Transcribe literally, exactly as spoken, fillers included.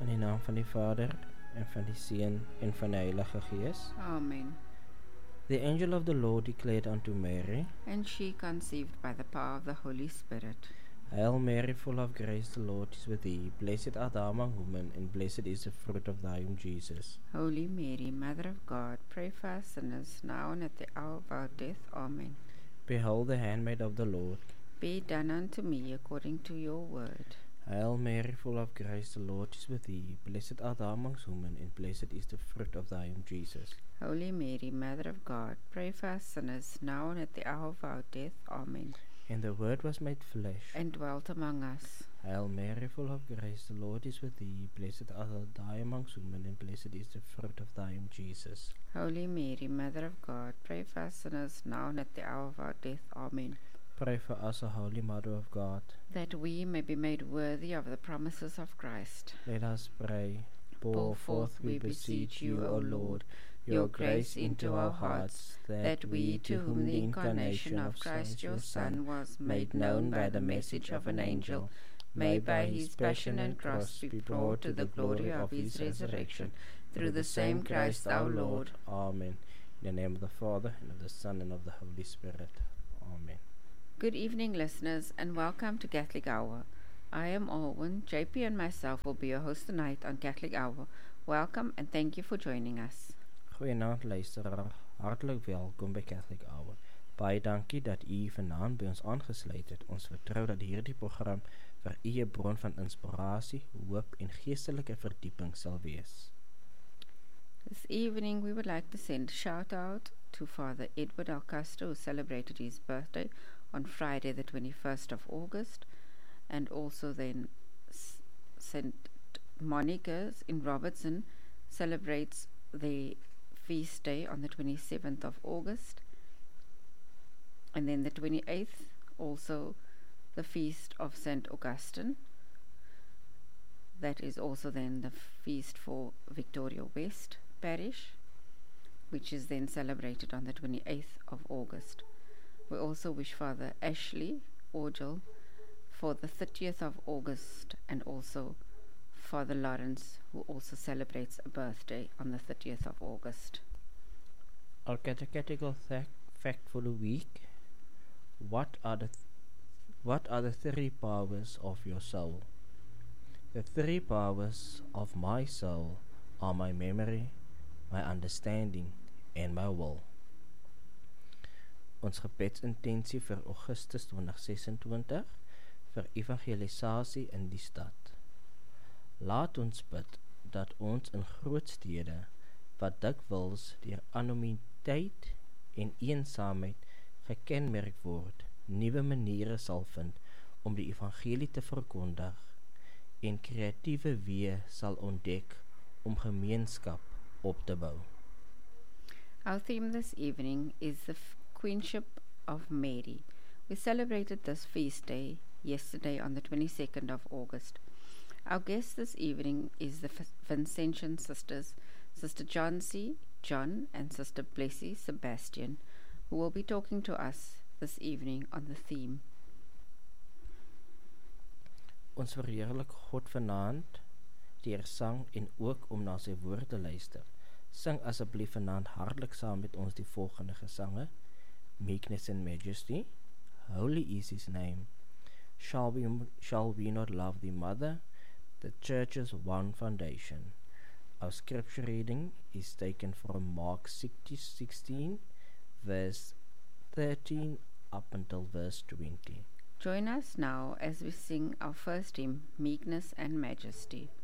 In de naam van die Vader, en van die Seun, en van de Heilige Geest. Amen. The angel of the Lord declared unto Mary, And she conceived by the power of the Holy Spirit. Hail Mary, full of grace, the Lord is with thee. Blessed art thou among women, and blessed is the fruit of thy womb, Jesus. Holy Mary, Mother of God, pray for us sinners, now and at the hour of our death. Amen. Behold the handmaid of the Lord. Be done unto me according to your word. Hail Mary, full of grace, the Lord is with thee. Blessed art thou amongst women, and blessed is the fruit of thy womb, Jesus. Holy Mary, Mother of God, pray for us sinners, now and at the hour of our death. Amen. And the Word was made flesh, and dwelt among us. Hail Mary, full of grace, the Lord is with thee. Blessed art thou amongst women, and blessed is the fruit of thy womb, Jesus. Holy Mary, Mother of God, pray for us sinners, now and at the hour of our death. Amen. Pray for us, O Holy Mother of God, that we may be made worthy of the promises of Christ. Let us pray. Pour forth, we beseech you, O Lord, your grace into our hearts, that we, to whom the incarnation of Christ your Son was made known by the message of an angel, may by his passion and cross be brought to the glory of his resurrection, through the same Christ our Lord. Amen. In the name of the Father, and of the Son, and of the Holy Spirit. Amen. Good evening, listeners, and welcome to Catholic Hour. I am Alwyn. J P and myself will be your host tonight on Catholic Hour. Welcome and thank you for joining us. Goeienaand luisteraar, hartelijk welkom by Catholic Hour. Baie dankie dat u vanaand by ons aangesluit het. Ons vertrou dat hierdie program vir u 'n bron van inspirasie, hoop en geestelike verdieping sal wees. This evening we would like to send a shout out to Father Edward Alcastro, who celebrated his birthday on Friday the twenty-first of August, and also then Saint Monica's in Robertson celebrates the feast day on the twenty-seventh of August, and then the twenty-eighth also the feast of Saint Augustine. That is also then the feast for Victoria West Parish, which is then celebrated on the twenty-eighth of August. We also wish Father Ashley Orgel for the thirtieth of August, and also Father Lawrence, who also celebrates a birthday on the thirtieth of August. Our catechetical th- fact for the week: What are the th- what are the three powers of your soul? The three powers of my soul are my memory, my understanding, and my will. Ons gebedsintensie vir Augustus twintig sesentwintig vir evangelisasie in die stad. Laat ons bid dat ons in groot stede, wat dikwels deur anonimiteit en eensaamheid gekenmerk word, nuwe maniere sal vind om die evangelie te verkondig en kreatiewe weë sal ontdek om gemeenskap op te bou. Our theme this evening is the Queenship of Mary. We celebrated this feast day yesterday on the twenty-second of August. Our guest this evening is the Vincentian sisters, Sister John C. John and Sister Blessy Sebastian, who will be talking to us this evening on the theme. Ons verheerlik God vanaand deur sang en ook om na sy woord te luister. Sing asseblief vanaand hartlik saam met ons die volgende gesange: Meekness and Majesty, Holy is His name, Shall we, shall we not love the Mother, the Church's one foundation. Our scripture reading is taken from Mark sixteen, verse thirteen up until verse twenty. Join us now as we sing our first hymn, Meekness and Majesty.